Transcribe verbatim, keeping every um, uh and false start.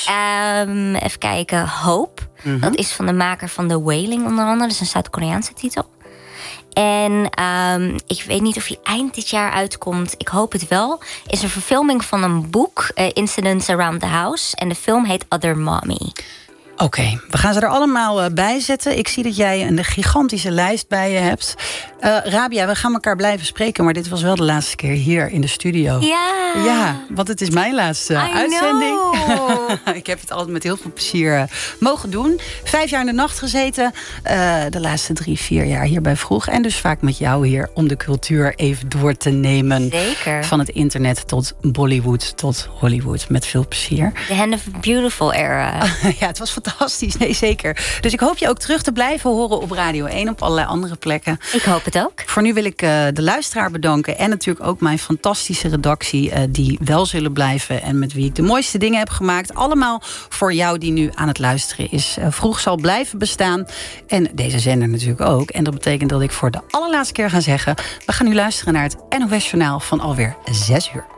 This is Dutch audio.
Um, even kijken, Hope. Mm-hmm. Dat is van de maker van The Wailing onder andere. Dat is een Zuid-Koreaanse titel. En um, ik weet niet of hij eind dit jaar uitkomt. Ik hoop het wel. Is een verfilming van een boek, uh, Incidents Around the House. En de film heet Other Mommy. Oké, okay, we gaan ze er allemaal uh, bij zetten. Ik zie dat jij een gigantische lijst bij je hebt. Uh, Rabia, we gaan elkaar blijven spreken, maar dit was wel de laatste keer hier in de studio. Ja. Ja, want het is mijn laatste I uitzending. Ik heb het altijd met heel veel plezier uh, mogen doen. Vijf jaar in de nacht gezeten. Uh, de laatste drie, vier jaar hierbij vroeg. En dus vaak met jou hier om de cultuur even door te nemen. Zeker. Van het internet tot Bollywood tot Hollywood. Met veel plezier. The Hand of a Beautiful era. Ja, het was fantastisch. Nee, zeker. Dus ik hoop je ook terug te blijven horen op Radio één. Op allerlei andere plekken. Ik hoop het ook. Voor nu wil ik uh, de luisteraar bedanken. En natuurlijk ook mijn fantastische redactie. Uh, die wel zullen blijven. En met wie ik de mooiste dingen heb gemaakt. Allemaal voor jou die nu aan het luisteren is. Uh, vroeg zal blijven bestaan. En deze zender natuurlijk ook. En dat betekent dat ik voor de allerlaatste keer ga zeggen. We gaan nu luisteren naar het N O S Journaal van alweer zes uur.